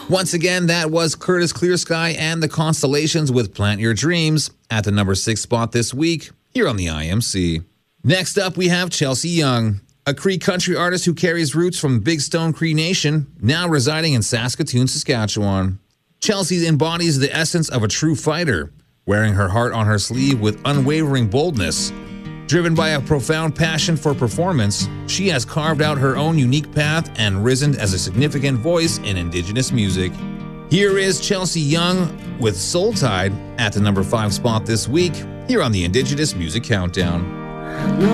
Once again, that was Curtis Clearsky and the Constellations with Plant Your Dreams at the number 6 spot this week here on the IMC. Next up, we have Chelsea Young, a Cree country artist who carries roots from Big Stone Cree Nation, now residing in Saskatoon, Saskatchewan. Chelsea embodies the essence of a true fighter, wearing her heart on her sleeve with unwavering boldness. Driven by a profound passion for performance, she has carved out her own unique path and risen as a significant voice in Indigenous music. Here is Chelsea Young with Soul Tide at the number 5 spot this week here on the Indigenous Music Countdown.